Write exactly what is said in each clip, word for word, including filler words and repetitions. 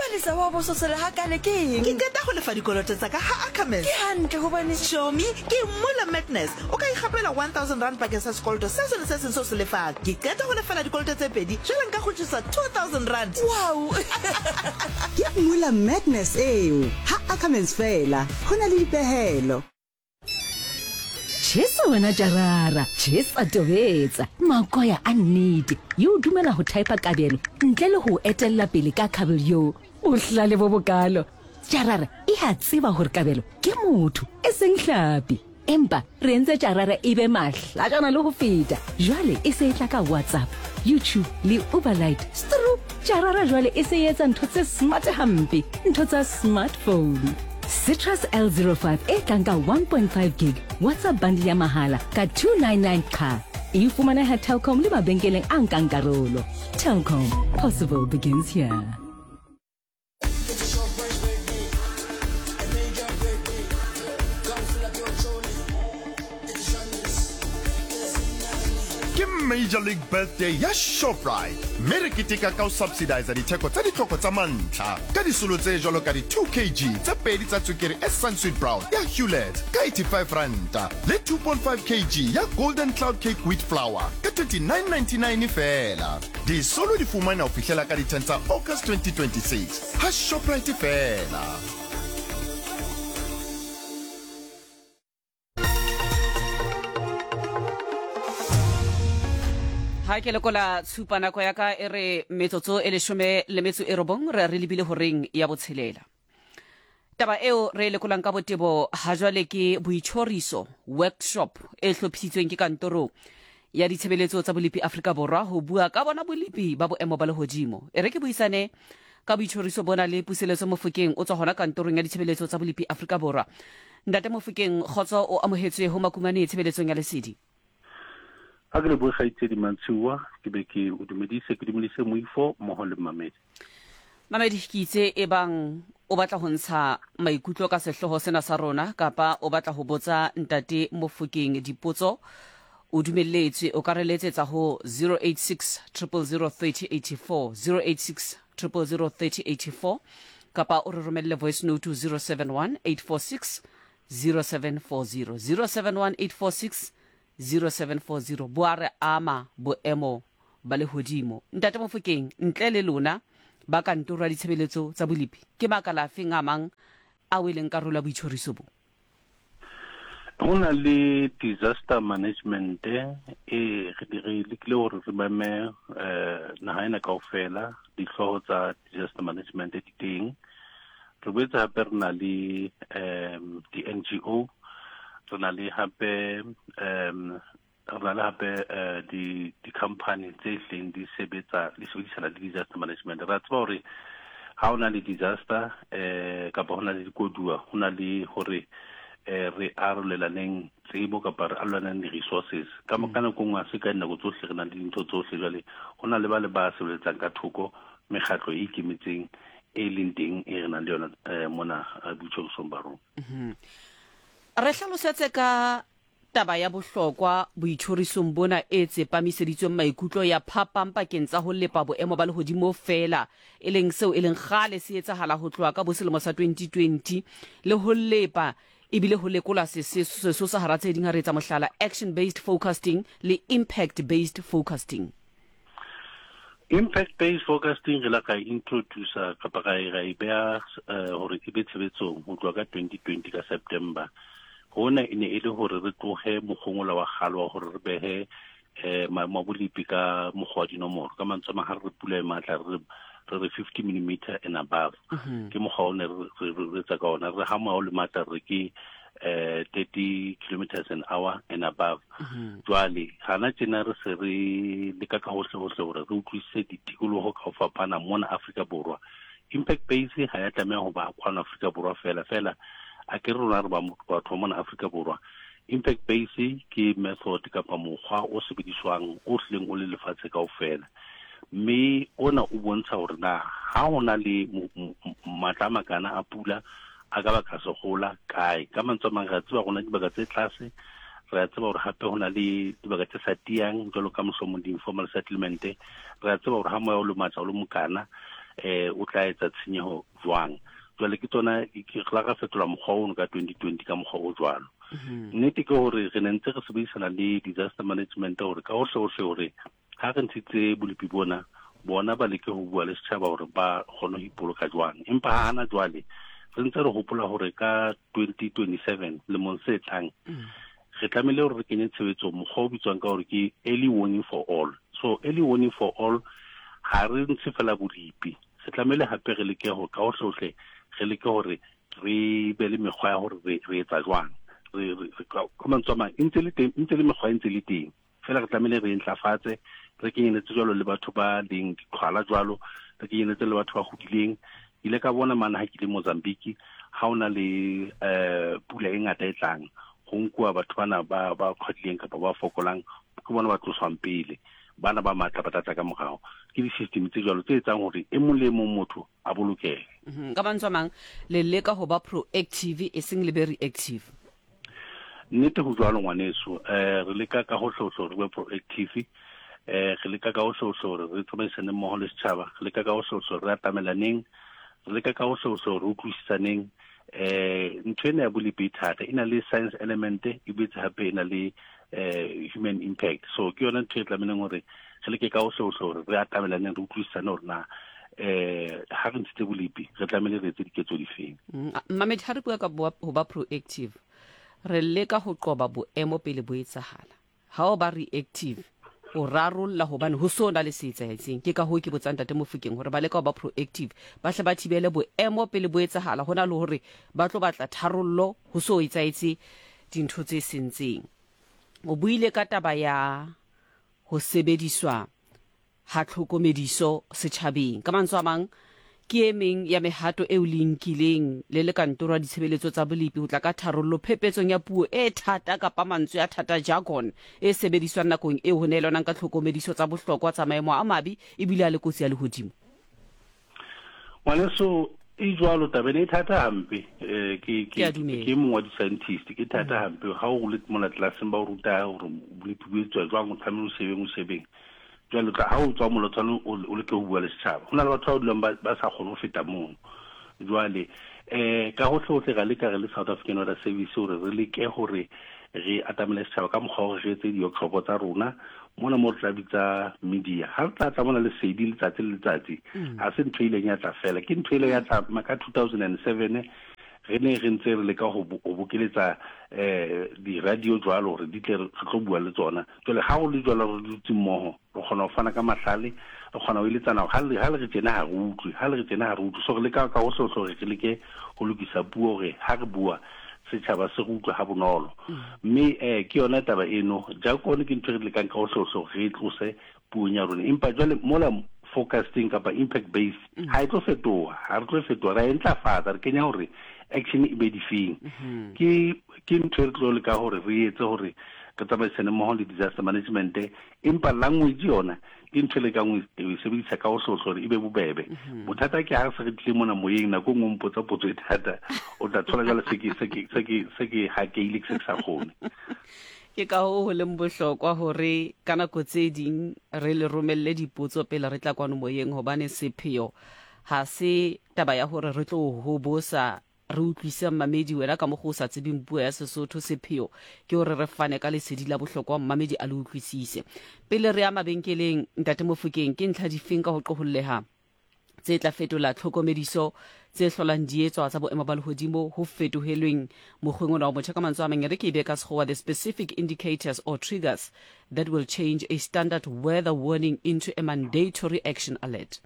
Palisa wa bo sosela ha kale ke eng? Ke qeta go lefa dikoloto tsa ka ha Ackermans. Ke hantle hobane Shomi ke mola madness. O ka ikgapela one thousand rand bakeng sa sekoloto se se se se so se lefa. Ke qeta go lefela dikoloto tse pedi. Jwale nka go tšisa two thousand rand. wow. Ke mola madness eo. Ha Ackermans fela. Hona le dipehelo. Chesa wena Jarara, chesa tobetsa. Makoya a nnete. Yo dumela ho type kabelo ntle le ho etella pele ka kabelo yo. O hlale bo bokalo. Jarara e ha tseba hore kabelo ke motho e seng hlapi. Empa re entse Jarara e be mahla jana le ho feta. Jwale e se etla ka WhatsApp, YouTube le Uberlite. Stru Jarara jwale e se etsa ntho tse smart hampe, ntho tsa smartphone. Citrus L zero five e tlanka one point five gig WhatsApp bundle ya mahala ka two ninety-nine ka. E fumana ha Telkom le mabenkeleng a nkang karolo. Telkom, possible begins here. Major League Birthday ya Shoprite. Mere kitika ka o subsidize ditheko tsa ditlhoko tsa mantlha ka disolo tse jalo ka di two kilograms tsa pedi tsa tswekere e Sunsweet Brown ya Hewlett ka eighty-five rand le two point five kilograms ya Golden Cloud Cake wheat flour ka twenty-nine ninety-nine fela. Disolo di fumana o fihlela ka di ten tsa August twenty twenty-six. Ha Shoprite fela. Ha ke lekola tshupana ko ya ka e re metsotso e leshome le metso e robong re re lebile ho reng ya botshelela. Taba eo re lekolang ka botebo ha jwale ke boitshoriso workshop e hlophisitsweng ke kantoro ya ditshebeletso tsa bolipi Afrika Borwa ho bua ka bona bolipi ba boemo ba lehodimo. E re ke buisane ka boitshoriso bona le puseletso Mofokeng o tswa hona kantorong ya ditshebeletso tsa bolipi Afrika Borwa. Ntate Mofokeng khotso o amohetswe ho makumane tshebeletsong ya lesedi. Ha ke le bo khaitse di mantshiwa ke be ke o dumedise ke dumedise moifo mo ho le Mamedi. Mamedi ke itse e bang o batla ho ntsha maikutlo ka sehloho sena sa rona kapa o batla ho botsa ntate Mofokeng dipotso o dumelletswe o ka re letsetsa ho zero eight six zero zero zero three zero eight four zero eight six zero zero zero three zero eight four kapa o re romelle voice note to zero seven one eight four six zero seven four zero zero seven one eight four six zero seven four zero. Boare ama boemo ba lehodimo. Ntate Mofokeng ntle le lona ba kantoro ya ditshebeletso tsa bolipi ke makala afe a mang a weleng karolo ya boitshoriso bo? Hona le disaster management e re dire le kile hore re mame eh naha ena kaofela dihlooho tsa disaster management di teng. Re boetse hape re na le em di N G O rena le hape um rena le hape di di company tse hleng di sebetsa di sebedisana le disaster management. Ra tseba hore ha ona le disaster eh kapa hona le dikoduwa hona le hore eh re arolelaneng tsebo kapa re arolelaneng di-resources ka mokana ko ngwa se ka nna go tsohle re na le dintho tsohle jwale hona le ba le ba sebeletsang ka thoko mekgatlo e ikemetseng e leng teng e re na le yona mona boitshoriso ba rona. Re hlalosetse ka taba ya bohlokwa boithorisong bona e tsepamiseditsweng maikutlo ya phapang pakeng tsa ho lepa boemo ba lehodimo fela e leng seo e leng gale se etsahala ho tloa ka boselemo sa twenty twenty le ho lepa ebile ho lekola seso sa hara tse ding ha re etsa mohlala action based forecasting le impact based forecasting. Impact based forecasting re la ka introduce ka pa ga e bea hore e be tshebetsong ho tloa ka twenty twenty ka September. Hona ine e le hore re tlohe mokgongola wa kgalwa hore re behe eh mabolipi ka mokgwa dinomoro ka mantswe ma ha re pula e matla re re fifty millimeter and above ke mokgwa ona re tsa ka ona re ha mo le matla re ke eh thirty kilometers an hour and above. Jwale hana tsena re se re le ka ka hohle hohle hore re utlwise ditikoloho ka ho fapana mona Afrika Borwa. Impact based ha ya tlameha ho ba kwana Afrika Borwa fela fela a ke rona re ba batho mona Afrika Borwa. Impact based ke method kapa mokgwa o sebediswang o hleng o le lefatshe kaofela mme ona o bontsha hore na ha ona le matla makana a pula a ka ba ka se gola kae ka mantswe mang ga tseba gona dibaka tse tlase re tseba hore hape hona le dibaka tse sa tiang jalo ka mohlomong di informal settlement re tseba hore ha moya o le matla o le mokana eh o tla etsa tshenyeho jwang jwale ke tsona ke gla ga fetola mokgwa ono ka twenty twenty ka mokgwa o jwalo nnete ke hore re ne ntse re sebedisana le disaster management hore ka hohle hohle hore ha re ntshitse bolipi bona bona ba leke ho bua le setjhaba hore ba kgone ho ipoloka jwang empa hana jwale re ntse re hopola hore ka twenty twenty-seven le mong se tlang re tlamehile hore re kenye tshebetso mokgwa o bitswang ka hore ke early warning for all so early warning for all ha re ntse fela bolipi se tlamehile hape re leke ho ka hohle hohle re leke hore re be le mekgwa ya hore re etsa jwang re ka mantswe a mang ntse le teng ntse le mekgwa ntse le teng fela re tlamehile re ntlafatse re kenyeletse jwalo le batho ba leng diqhwala jwalo re kenyeletse le batho ba hodileng ile ka bona mana ha ke le Mozambique ha ona le eh pula e ngata e tlang go nkwa batho bana ba ba khodileng kapa ba fokolang ke bona ba tloswang pele bana ba matla ba tata ka mogao ke di system tse jwalo tse etsang hore e mong le mong motho a bolokehe ka mantswe mang le leka ho ba proactive e seng le be reactive nnete ho jwalo ngwaneso eh re leka ka hohle hohle re be proactive eh re leka ka hohle hohle re tsamaisane mmoho le setjhaba re leka ka hohle hohle re atamelaneng re leka ka hohle hohle re utlwisisaneng eh ntho ena ya bolipi thata ina le science element e bitse hape ina le eh human impact so ke yona ntho e tlameleng hore re leke ka hohle hohle hore re atamelaneng re utlwisisane hore na eh ha re ntse bolipi re tlamele re etse diketso di feng Mamedi ha re bua ka ho ba proactive re leka ho qoba boemo pele bo etsahala ha o ba reactive o rarolla hobane ho sona le seetsaetseng ke ka ho ke botsang tate Mofokeng hore ba leka ho ba proactive ba hle ba thibele boemo pele bo etsahala hona le hore ba tlo batla tharollo ho so etsaetse dintho tse sentseng o buile ka taba ya ho sebediswa ha tlhokomediso setjhabeng ka mantswe a mang ke emeng ya mehato e o linkileng le le kantoro ya ditshebeletso tsa bolipi ho tla ka tharollo phepetsong ya puo e thata kapa mantswe ya thata jargon e sebediswang nakong e ho neelanang ka tlhokomediso tsa bohlokwa tsa maemo a mabi e bile a le kotsi ya lehodimo ngwaneso e jwalo tabeng e thata hampe eh ke ke ke mongwa di scientist ke thata hampe ha o le mona tlaseng ba o ruta hore bolipi bo etswa jwang o tlamehile o sebeng o sebeng jwalo ka ha o tswa molotshano o le ke ho bua le setjhaba hona le batho ba dulang ba sa kgone ho feta moo jwale eh ka hohle hohle ga le ka re le South African Weather Service hore re leke hore re atamele setjhaba ka mokgwa hore re etse di-workshop tsa rona mona mo re tla bitsa media ha re tla tla mona le sedi letsatsi le letsatsi ha se ntho ile ya tla fela ke ntho ile ya tla ka two thousand seven re ne re ntse re leka ho bokeletsa eh di radio jwalo hore di tle re tlo bua le tsona jwale ha o le jwalo re dutse mmoho re khona ho fana ka mahlale re khona ho iletsana ha le ha le re tsena ha re utlwe ha le re tsena ha re utlwe so re leka ka ho so so re leke ho lokisa puo hore ha re bua setjhaba se go utlwa ha bonolo mme eh ke yona taba eno ja kone ke ntho re lekang ka ho so so re tlose puo nya rona empa jwale mola forecasting kapa impact based ha e tlo fetoha ha re tlo fetoha ra entlafatsa re kenya hore action e be di feng ke ke ntho re tlo le ka hore re etse hore ka tsamaisane mmoho le disaster management empa language yona ke ntho le ka ngwe e sebedisa ka ho hlohlore e be bobebe bothata ke ha se re tle mona moyeng nako ngwe mpotsa potso e thata o tla thola jalo se ke se ke se ke se ke ha ke ile se sa khone ke ka ho ho leng bohlokwa hore kana go tse ding re le romelle dipotso pele re tla kwano moyeng hobane sepheo ha se taba ya hore re tlo ho bosa re utlwisa Mamedi wena ka mo go sa tsebeng puo ya Sesotho sepheo ke hore re fane ka lesedi la bohlokwa Mamedi a le utlwisise pele re ya mabenkeleng ntate Mofokeng ke ntlha difeng ka ho qoholleha tse tla fetola tlhokomediso tse hlolang dietswa tsa boemo ba lehodimo ho fetohelweng mokgweng ona wa motho ka mantswe a mang re ke be ka sekgowa the specific indicators or triggers that will change a standard weather warning into a mandatory action alert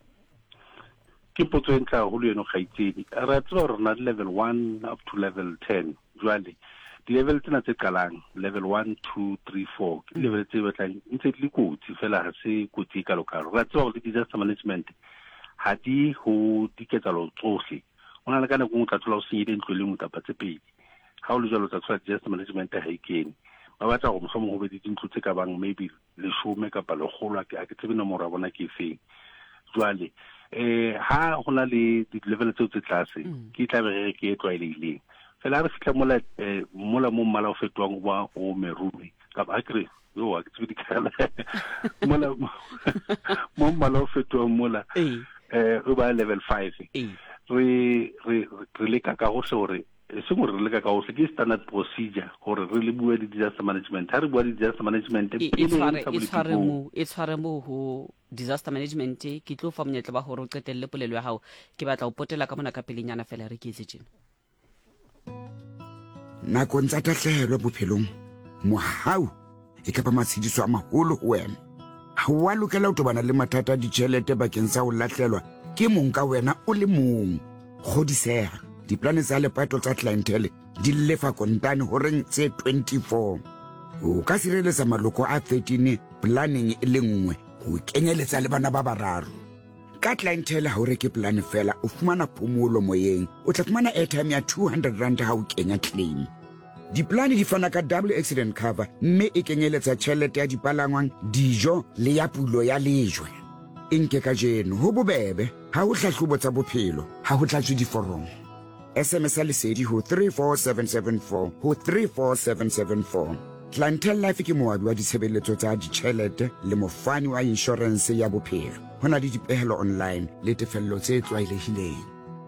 ke potso e ntla ho le yeno gaitsedi ra tswa re na level one up to level ten jwale di level tsena tse qalang level one two three four ke level tse batlang ntse di kotsi fela ha se kotsi ka lokalo ra tswa le disaster management ha di ho diketsalo tsohle ona le kana go motla tlola o senyile ntlo le motapa tse pedi ha o le jalo tsa tswa disaster management ha ikene ba batla go mosomo ho be di dintlo tse ka bang maybe le shome kapa le kgolwa ke a ke tsebe no mora bona ke feng jwale eh ha hona le di level tse tse tlase ke tla be ke tlwaelehileng fela re fitla mola mola mo mmala o fetwang wa o merumi ka ba kre yo a ke tsebe dikala mola mo mmala o fetwang mola eh go ba level five Ee. re re re leka ka go se gore se mo re leka ka go se ke standard procedure gore re le bua di disaster management ha re bua di disaster management e e tshware e tshware mo e tshware mo ho disaster management ke tlo fa monyetla ba gore o qetelle polelo ya hao ke batla o potela ka mona ka pelenyana fela re ke etse tjena nakong tsa tahlehelo bophelong mohau e ka ba matshidiso a maholo ho wena ha wa lokela ho tobana le mathata a ditjhelete bakeng sa ho lahlelwa ke mong ka wena o le mong kgodiseha diplane tsa lepato tsa clientele di lefa kontane ho reng tse twenty-four o ka sireletsa maloko a thirteen planning e le nngwe ho kenyeletsa le bana ba bararo ka clientele ha o reke plan fela o fumana phomolo moyeng o tla fumana airtime ya two hundred rand ha o kenya claim diplane di fana ka double accident cover mme e kenyeletsa tjhelete ya dipalangwang dijo le ya pulo ya lejwe inke ka jeno ho bobebe ha o hlahlobo tsa bophelo ha ho tlatswe diforomo S M S lesedi ho three four seven seven four ho three four seven seven four Clientele Life ke moabi wa ditshebeletso tsa ditjhelete le mofani wa insurance ya bophelo hona le dipehelo online le tefello tse tlwaelehileng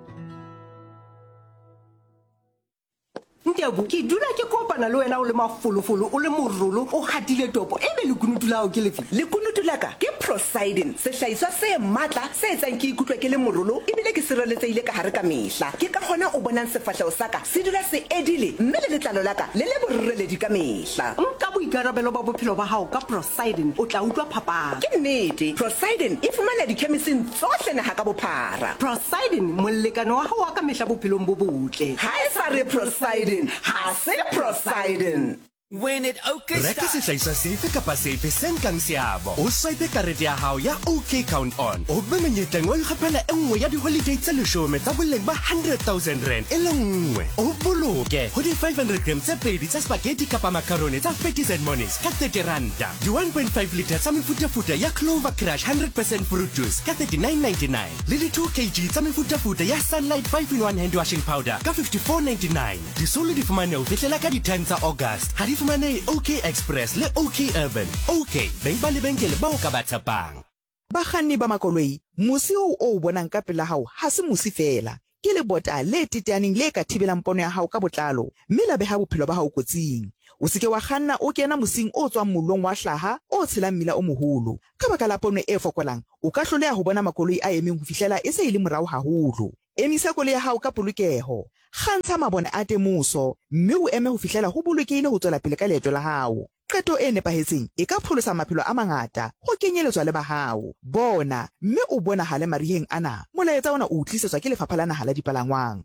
Ntiabu ke dula ke kopana le wena o le mafolofolo o le morolo o hatile topo e be le kunutu la o ke lefi le kunutu la ka ke Prosidin se hlaiswa se matla se etsang ke ikutlwa ke le morolo e bile ke sireletsehile ka hare ka mehla ke ka gona o bonang sefahlego sa ka se dula se edile mme le letlalo la ka le le borreledi ka mehla nka boikarabelo ba bophelo ba hao ka Prosidin o tla utlwa phapang ke nnete Prosidin e fumana dikhemising tsohle naha ka bophara Prosidin molekano wa hao wa ka mehla bophelong bo botle ha e sa re Prosidin ha se Prosidin When it OK Reka sehlahiswa sefe kapa sefe se nkang seabo o swipe karete ya hao ya OK Count On o be monyetleng wa ikgapela e nngwe ya di-holiday tse leshome tsa boleng ba one hundred thousand rand e le nngwe o boloke ho di-five hundred gram tse pedi tsa spaghetti kapa macaroni tsa fatties and monies ka thirty randa di-one point five litre tsa mefutafuta ya Clover Crush one hundred percent fruit juice ka thirty-nine ninety-nine le di-two kg tsa mefutafuta ya Sunlight five in one hand washing powder ka fifty-four ninety-nine disolo di fumane ho fihlela ka di-ten tsa August ha di fumane OK Express le OK Urban OK beng ba lebenkele ba o ka ba tshepang bakganni ba makoloi musi o o bonang ka pela hao ha se musi fela ke le bota le titeaneng le ka thibelang pono ya hao ka botlalo mme la beha bophelo ba hao kotsing o seke wa kganna o kena mosing o tswang mollong wa hlaha o tshelang mmila o moholo ka baka la pono e fokolang o ka hloleha ho bona makoloi a emeng ho fihlela e se e le morao haholo emisa koloi ya hao ka polokeho kgantsha mabone a temoso mme o eme ho fihlela ho bolokehile ho tswela pele ka leeto la hao qeto e nepahetseng e ka pholosa maphelo a mangata ho kenyeletswa le ba hao bona mme o bona hale mariheng ana molaetsa ona o tlisetswa ke lefapha la naha la dipalangwang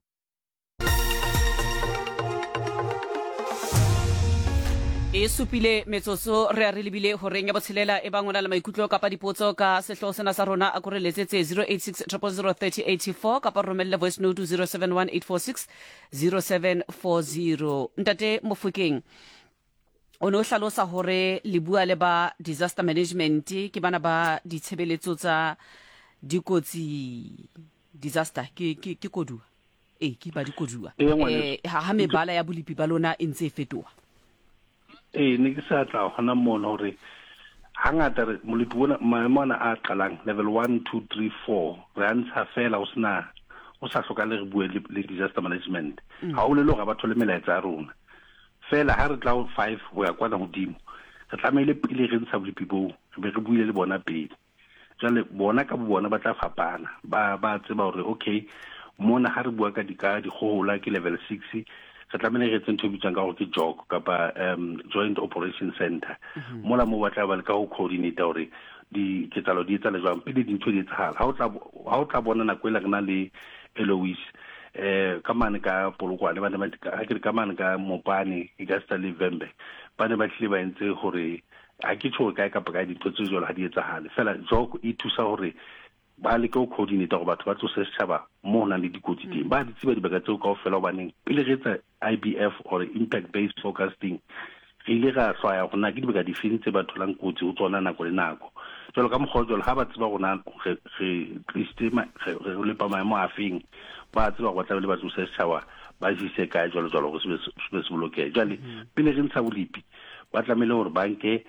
e supile metsotso re a re lebile ho reng ya botshelela e bangona le maikutlo kapa dipotso ka sehloho sena sa rona a kore letsetse zero eight six zero zero zero three zero eight four kapa romelle voice note zero seven one eight four six zero seven four zero ntate Mofokeng o no hlalosa hore le bua le ba disaster management ke bana ba ditshebeletso tsa dikotsi disaster ke ke ke kodua eh ke ba dikodua eh ha mebala ya bolipi ba lona e ntse e fetoha eh ne ke sa tla hona mona hore hangata re molipi bona maemana a qalang level one two three four re antsha fela o sna o sa hloka le re bue le disaster management ha o le lo ga batho le melaetsa a rona fela ha re tla ho five ho ya kwana hodimo re tlamehile pele re ntsha bolipi bo be re buile le bona pele jale bona ka bona ba tla fapana ba ba tseba hore okay mona ha re bua ka dika di khohola ke level six re tlamehile re tsentse bitsang ka gore ke jog kapa um joint operation center mola mo batla ba le ka ho coordinate hore di ketsalo di etsa le jwang pele di ntho di etsahala ha o tla ha o tla bona na kwela gna le Eloise eh ka mane ka polokwane ba ne ba ha ke ka mane ka Mopane e ka sta le Vembe ba ne ba tlile ba entse hore ha ke tsho ka ka ka di ntho tse jolo ha di etsahale fela jog e thusa hore ba le go coordinate go batho ba tsose setšhaba mo na le dikotsi teng ba di tsiba dibaka tseo ka ofela ba neng pele re tsa I B F or impact based forecasting re ile ga hlaya gona ke dibaka di fintse batho lang kotsi ho tsona nako le nako jalo ka mogojolo ha ba tsiba gona re re sistema re le pa maemo a feng ba tsiba go tla le ba tsose setšhaba ba jise ka jalo jalo go se se bloke jale pele re ntsha bolipi ba tlamele hore banke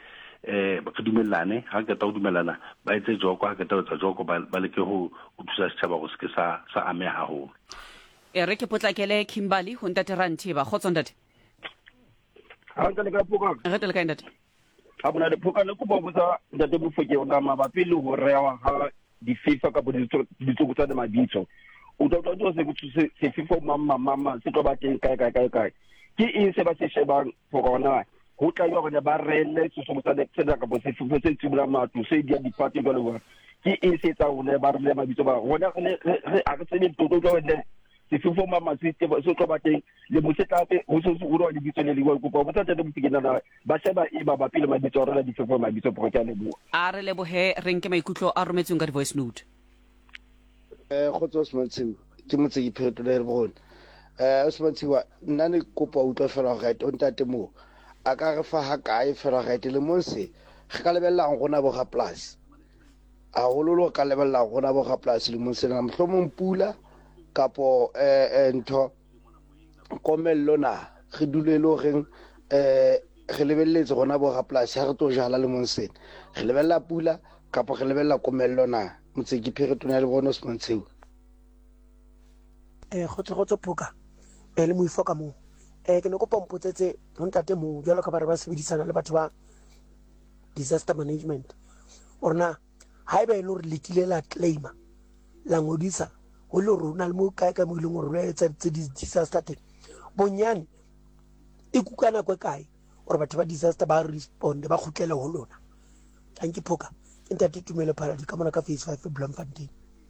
eh ba ka dumellane ha ke ta o dumellana ba etse joko ha ke ta etsa joko ba ba leke ho ho thusa setjhaba go se ke sa sa ame haholo e re ke potlakele Kimberley ho ntate Rantiba go tsondate ha ntse le ka poka re tele ka ntate ha bona le poka le go ba botsa ntate Mofokeng o ka mabapi le ho rewa ha di FIFA ka bo ditsuku tsa mabitso o tla tla tso se se FIFA mama mama se tlo ba teng kae kae kae kae ke eng se ba se shebang for ona ho tla yo bona ba rele se so motsa se da ka bo se FIFA se tsibula matlo se dia di party ka lo ke eng se tsa ona ba rele mabitso ba rona re re a re se le toto tlo wena se FIFA mama se se tlo ba teng le motsetlape ho se se uro di bitso le liwa go ba botsa tete Mofokeng na ba sheba e ba ba pele mabitso rela di FIFA mabitso pro ka le bua a re le bohe re nke maikutlo a rometseng ka di voice note eh khotso Smantshiwa ke motse ke phetole le bona eh Smantshiwa nna ne kopa utlwa fela ga ite ontate mo a ka re fa ha kae fela ga ite le monse ge ka lebella gona bo ga plus a hololo ka lebella gona bo ga plus le monse na mhlomong pula kapo eh ntho komello na ge dulelo reng eh ge lebelletse gona bo ga plus ha re to jala le monse ge lebella pula kapo ge lebella komello na motse ke phetole le bona Smantshiwa eh khotso khotso phoka e le moifoka mo eh ke ne go pompotsetse ho ntate mo jalo ka ba re ba sebedisana le batho ba disaster management orna haeba e le re lekile la claim la ngodisa ho le rona le mo kae ka mo ile ngoro re etsa tse disaster teng bonyane e kukana kwa kae or batho ba disaster ba respond ba khutlele ho lona thank you phoka ke ntate Tumelo Paradise ka mona ka phase five Bloemfontein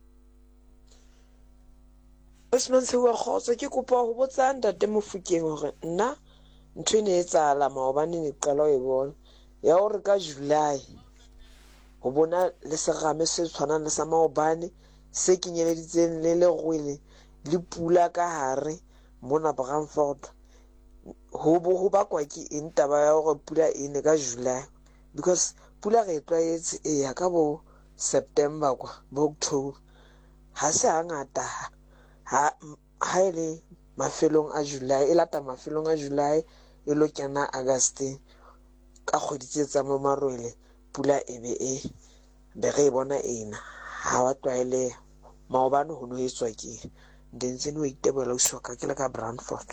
Smantshiwa khotso ke kopa ho botsa ntate Mofokeng hore nna ntwe ne etsala maobane ne qala e bona ya hore ka July ho bona le serame se tshwanang le sa maobane se kenyeleditseng le le rwele le pula ka hare mona Brandfort ho bo ho ba kwa ke eng taba ya hore pula e ne ka July because pula re tlwaetse e ya ka bo September kwa bo October ha se hangata ha ha ile mafelong a July e lata mafelong a July e lo kena August ka kgoditse tsa mo marwele pula e be e be re bona ena ha wa twaile maobane ho no etswa ke dintse no itebela o soka ke le ka Brandfort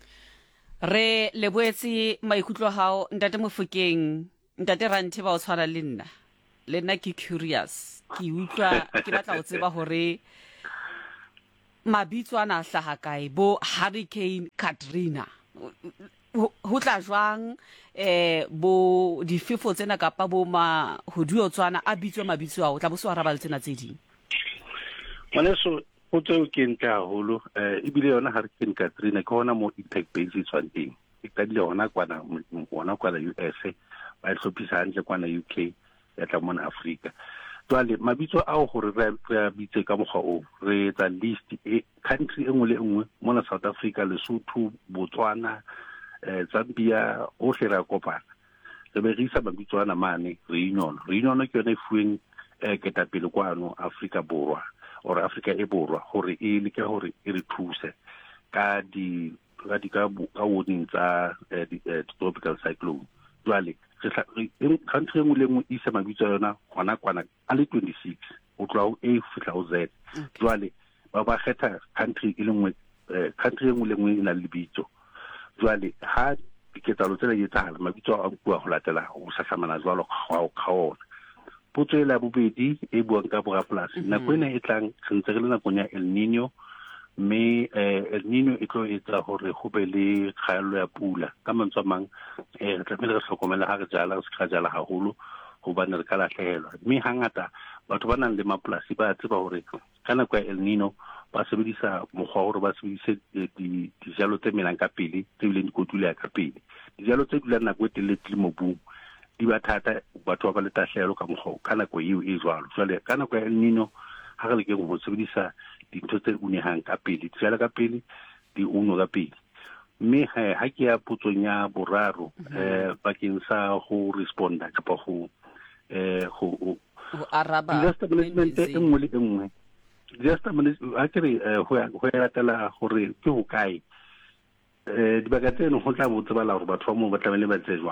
re le boetse maikutlo hao ntate Mofokeng ntate Rantiba o tshwana le nna le nna ke curious ke utlwa ke batla go tseba hore mabitso ana hlaha kae bo Hurricane Katrina ho tla jwang eh bo difefo tsena kapa bo ma hoduo tswana a bitswa mabitso a o tla bo se araba tsena tse ding moneso o tseo ke ntle haholo eh ibile yona Hurricane Katrina ke hona mo impact base tshwanteng e ka dile hona kwana hona kwana U S ba e hlophisa hantle kwana U K ya tla mona Africa tswale mabitso ao gore re bitse ka mogwa o re etsa list e country engwe le engwe mona South Africa Lesotho Botswana eh Zambia o hlera kopana re be re isa mabitso ana mane reunion reunion ke yona e fueng eh ketapele kwano Africa borwa or Africa e borwa gore e le ke gore e re thuse ka di ka di ka ka warning tsa tropical cyclone tswale country engwe le engwe isa mabitso yona gona kwana a le twenty-six o tloa o A fihla o Z jwale ba ba kgetha country e lengwe country engwe le engwe e na le bitso jwale ha diketsalo tsela di etsahala mabitso a bua go latela go sahlamana jwalo ga khaona potso e la bobedi e buang ka borapolasi nako ena e tlang sentse re le nakong ya El Niño me El Niño e tlo etsa hore go be le kgaello ya pula ka mantswe a mang eh re tlamehile re hlokomela ha re jala re se jala haholo go bana re ka lahlehelwa mme hangata batho ba nang le mapolasi ba tseba hore ka nako ya El Niño ba sebedisa mokgwa hore ba sebedise di dijalo tse melang ka pele tse bileng dikotula ka pele dijalo tse dulang nako e telele mobung di ba thata batho ba le tahlelo ka mokgwa ka nako eo e jwalo jwale ka nako ya El Niño ha re le ke go sebedisa dintho tse unehang ka pele dijalo ka pele di uno ka pele mme ha ke ya potsong ya boraro eh bakeng sa go responda ka pa go eh go araba disaster management engwe le engwe disaster management a kere ho ya ho ya tala gore ke ho kae eh dibaka tseno ho tla botse bala gore batho ba mo ba tlamele ba tse jwang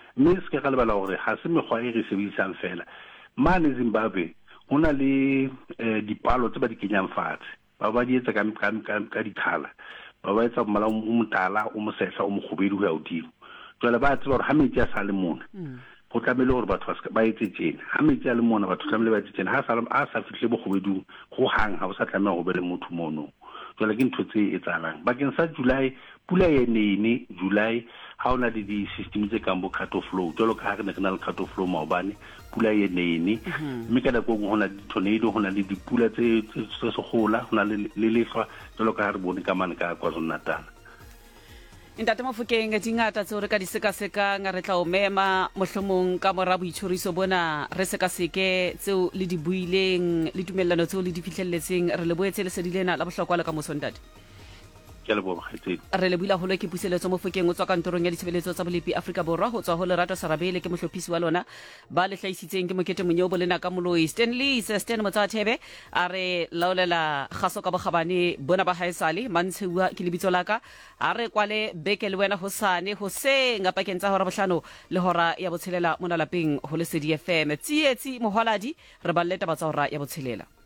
mme se ke ga lebala gore ga se mekgwa e re sebedisang fela mane Zimbabwe ho na le dipalo tse ba di kenyang fatshe ba ba di etsa ka ka dikhala ba ba etsa mmala o motala o mosehla o mogobedi ho ya odimo jwale ba tseba gore ha metsi a sa le mona go tlamele gore batho ba etse tsena ha metsi a le mona batho tlamele ba etse tsena ha sa a sa fihle bogobedung go hang ha o sa tlameha go be le motho mono jwale ke ntho tse etsalang bakeng sa July pula e nene July ha ona le di-system tse kang bo cut off flow jalo ka ha re ne re na le cut off flow maobane pula e nene mme ka nako go na le tornado go na le dipula tse tse segola go na le lehlwa jalo ka ha re bone ka mane ka KwaZulu-Natal. Ntate Mofokeng di ngata tse re ka di sekaseka nga re tla o mema mohlomong ka mora boitshoriso bona re sekaseke tseo le di buileng le tumellano tseo le di fihlelletseng re le boetse le sedilena la bohlokwa le ka mosontate. Re le buila holo ke puseletso Mofokeng o tswa kantorong ya ditshebeletso tsa bolepi Afrika Borwa ho tswa ho Lerato Sarabele ke mohlophisi wa lona ba le hlaisitseng ke Mokete Monyobo le naka moloi Stanley Sestan Motsathebe a re laolela kgaso ka bogabane bona ba haesale mantshewa ke lebitso laka a re kwale beke le wena hosane ho se ngapa kentsa hora bohlano le hora ya botshelela mona lapeng ho le Lesedi F M tsietsi moholadi re balleta ba tsa hora ya botshelela.